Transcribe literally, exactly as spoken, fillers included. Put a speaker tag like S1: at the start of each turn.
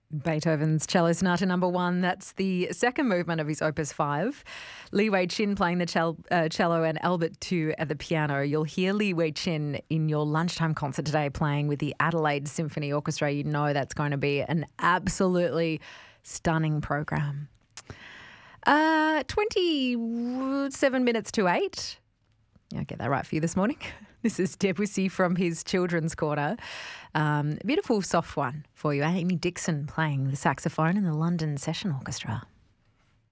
S1: Beethoven's Cello Sonata number one. That's the second movement of his Opus five. Li Wei Chin playing the cel- uh, cello and Albert Tu at the piano. You'll hear Li Wei Chin in your lunchtime concert today playing with the Adelaide Symphony Orchestra. You know that's going to be an absolutely stunning program. Uh, twenty-seven minutes to eight. Yeah, I'll get that right for you this morning. This is Debussy from his Children's Corner. Um, a beautiful soft one for you. Amy Dixon playing the saxophone in the London Session Orchestra.